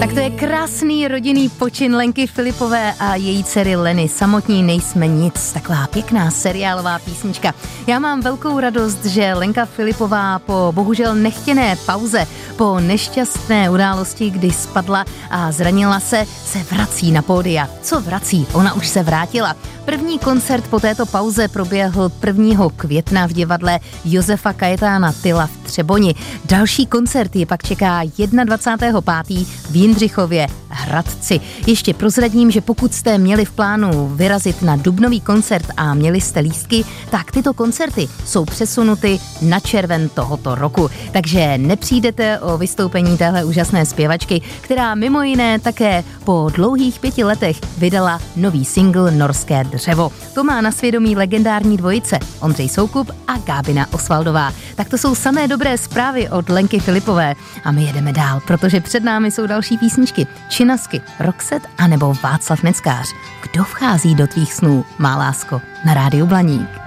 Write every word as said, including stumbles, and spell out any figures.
Tak to je krásný rodinný počin Lenky Filipové a její dcery Leny. Samotní nejsme nic. Taková pěkná seriálová písnička. Já mám velkou radost, že Lenka Filipová po bohužel nechtěné pauze, po nešťastné události, kdy spadla a zranila se, se vrací na pódia. Co vrací? Ona už se vrátila. První koncert po této pauze proběhl prvního května v divadle Josefa Kajetána Tyla v Třeboni. Další koncert je pak čeká dvacátého pátého v Jindřichově Hradci. Ještě prozradím, že pokud jste měli v plánu vyrazit na dubnový koncert a měli jste lístky, tak tyto koncerty jsou přesunuty na červen tohoto roku. Takže nepřijdete o vystoupení téhle úžasné zpěvačky, která mimo jiné také po dlouhých pěti letech vydala nový single Norské dřevo. To má na svědomí legendární dvojice Ondřej Soukup a Gábina Osvaldová. Tak to jsou samé dobré zprávy od Lenky Filipové a my jedeme dál, protože před námi jsou další písničky. Činasky, Roxette a nebo Václav Neckář. Kdo vchází do tvých snů, má lásko, na Rádiu Blaník.